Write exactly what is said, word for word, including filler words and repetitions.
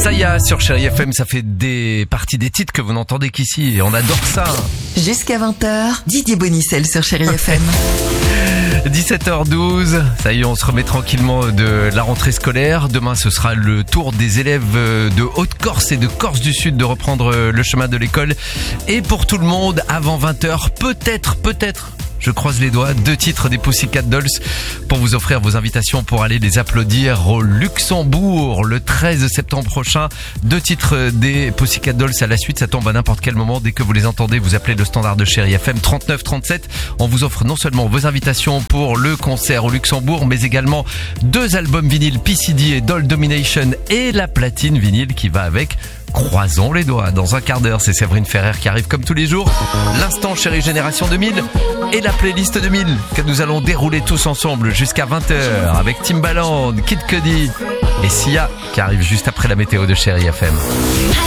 Saya sur Chérie F M, ça fait des parties des titres que vous n'entendez qu'ici et on adore ça. Jusqu'à vingt heures, Didier Bonicel sur Chérie F M. dix-sept heures douze, ça y est, on se remet tranquillement de la rentrée scolaire. Demain, ce sera le tour des élèves de Haute-Corse et de Corse du Sud de reprendre le chemin de l'école. Et pour tout le monde, avant vingt heures, peut-être, peut-être, je croise les doigts, deux titres des Pussycat Dolls pour vous offrir vos invitations pour aller les applaudir au Luxembourg le treize septembre prochain. Deux titres des Pussycat Dolls à la suite, ça tombe à n'importe quel moment. Dès que vous les entendez, vous appelez le standard de Chérie F M trente-neuf trente-sept. On vous offre non seulement vos invitations pour le concert au Luxembourg, mais également deux albums vinyles P C D et Doll Domination et la platine vinyle qui va avec. Croisons les doigts. Dans un quart d'heure, c'est Séverine Ferrer qui arrive comme tous les jours. L'instant Chérie Génération deux mille et la playlist deux mille que nous allons dérouler tous ensemble jusqu'à vingt heures avec Timbaland, Kid Cudi et Sia qui arrive juste après la météo de Chérie F M.